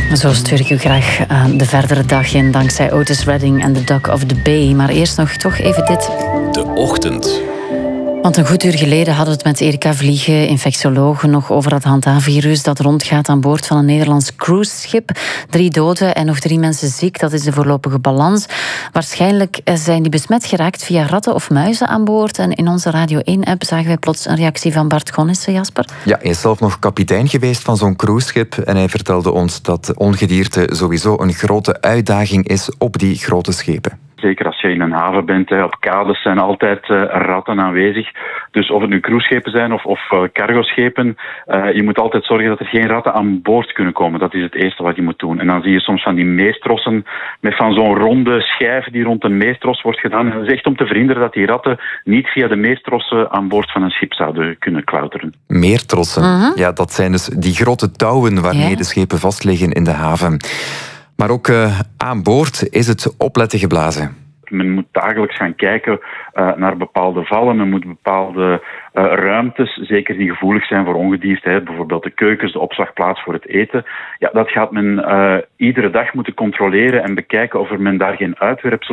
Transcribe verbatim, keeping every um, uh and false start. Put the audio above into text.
Zo stuur ik u graag uh, de verdere dag in, dankzij Otis Redding en The Duck of the Bay. Maar eerst nog toch even dit. De ochtend. Want een goed uur geleden hadden we het met Erika Vliegen, infectiologe, nog over het Hanta-virus dat rondgaat aan boord van een Nederlands cruiseschip. Drie doden en nog drie mensen ziek, dat is de voorlopige balans. Waarschijnlijk zijn die besmet geraakt via ratten of muizen aan boord. En in onze Radio één-app zagen wij plots een reactie van Bart Gonnissen, Jasper. Ja, hij is zelf nog kapitein geweest van zo'n cruiseschip en hij vertelde ons dat ongedierte sowieso een grote uitdaging is op die grote schepen. Zeker als je in een haven bent, op kades zijn altijd uh, ratten aanwezig. Dus of het nu cruiseschepen zijn of, of uh, cargoschepen, uh, je moet altijd zorgen dat er geen ratten aan boord kunnen komen. Dat is het eerste wat je moet doen. En dan zie je soms van die meestrossen met van zo'n ronde schijf die rond een meestros wordt gedaan. En dat is echt om te verhinderen dat die ratten niet via de meestrossen aan boord van een schip zouden kunnen klauteren. Meertrossen, uh-huh. Ja, dat zijn dus die grote touwen waarmee yeah. de schepen vastliggen in de haven. Maar ook uh, aan boord is het opletten geblazen. Men moet dagelijks gaan kijken uh, naar bepaalde vallen. Men moet bepaalde uh, ruimtes, zeker die gevoelig zijn voor ongedierte, bijvoorbeeld de keukens, de opslagplaats voor het eten. Ja, dat gaat men uh, iedere dag moeten controleren en bekijken of er men daar geen uitwerpsel